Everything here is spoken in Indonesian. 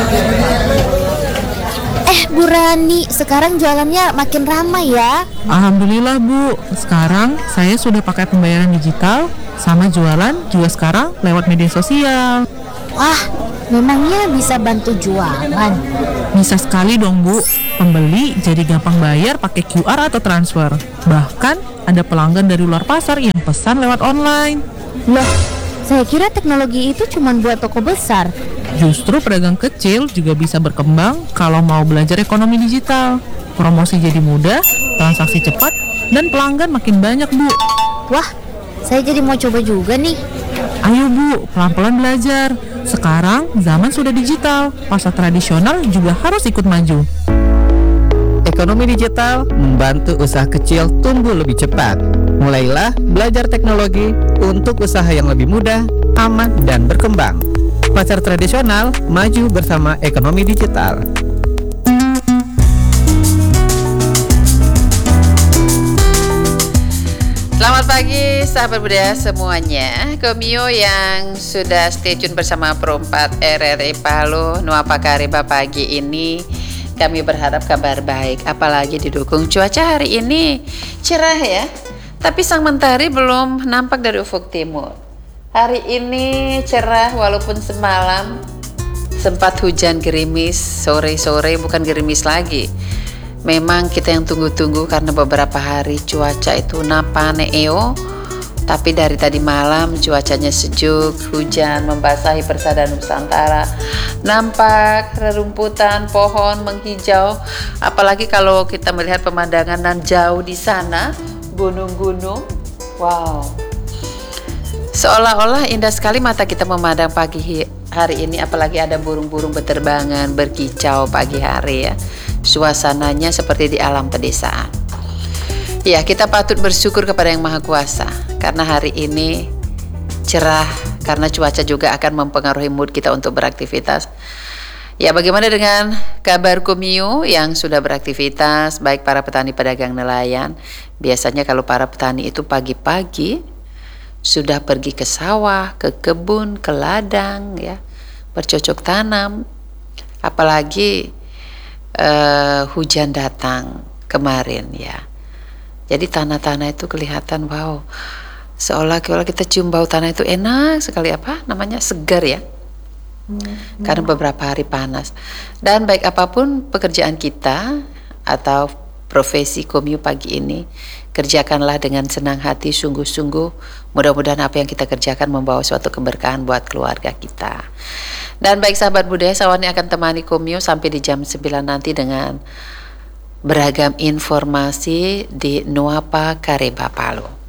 Bu Rani, sekarang jualannya makin ramai ya. Alhamdulillah Bu, sekarang saya sudah pakai pembayaran digital, sama jualan juga sekarang lewat media sosial. Wah, memangnya bisa bantu jualan? Bisa sekali dong Bu, pembeli jadi gampang bayar pakai QR atau transfer. Bahkan ada pelanggan dari luar pasar yang pesan lewat online. Loh, saya kira teknologi itu cuma buat toko besar. Justru pedagang kecil juga bisa berkembang kalau mau belajar ekonomi digital. Promosi jadi mudah, transaksi cepat, dan pelanggan makin banyak Bu. Wah, saya jadi mau coba juga nih. Ayo Bu, pelan-pelan belajar. Sekarang zaman sudah digital, pasar tradisional juga harus ikut maju. Ekonomi digital membantu usaha kecil tumbuh lebih cepat. Mulailah belajar teknologi untuk usaha yang lebih mudah, aman, dan berkembang. Pasar tradisional maju bersama ekonomi digital. Selamat pagi sahabat budaya semuanya. Komio yang sudah stay tune bersama Pro 4 RRI Palu Nuapa Kariba pagi ini, kami berharap kabar baik, apalagi didukung cuaca hari ini cerah ya. Tapi sang mentari belum nampak dari ufuk timur. Hari ini cerah walaupun semalam sempat hujan gerimis, sore-sore bukan gerimis lagi. Memang kita yang tunggu-tunggu karena beberapa hari cuaca itu napane eo. Tapi dari tadi malam cuacanya sejuk, hujan membasahi persada Nusantara. Nampak rerumputan, pohon menghijau. Apalagi kalau kita melihat pemandangan nan jauh di sana, gunung-gunung. Wow. Seolah-olah indah sekali mata kita memandang pagi hari ini, apalagi ada burung-burung berterbangan, berkicau pagi hari ya. Suasananya seperti di alam pedesaan. Ya, kita patut bersyukur kepada Yang Maha Kuasa karena hari ini cerah, karena cuaca juga akan mempengaruhi mood kita untuk beraktivitas. Ya, bagaimana dengan kabar Komio yang sudah beraktivitas, baik para petani pedagang nelayan? Biasanya kalau para petani itu pagi-pagi sudah pergi ke sawah, ke kebun, ke ladang ya, bercocok tanam. Apalagi hujan datang kemarin ya. Jadi tanah-tanah itu kelihatan wow, seolah-olah kita cium bau tanah itu enak sekali, apa namanya, segar ya. Karena beberapa hari panas. Dan baik apapun pekerjaan kita atau profesi Komio pagi ini, kerjakanlah dengan senang hati, sungguh-sungguh. Mudah-mudahan apa yang kita kerjakan membawa suatu keberkahan buat keluarga kita. Dan baik sahabat budaya, Sawani akan temani Komio sampai di jam 9 nanti dengan beragam informasi di Nuapa Kariba Palu.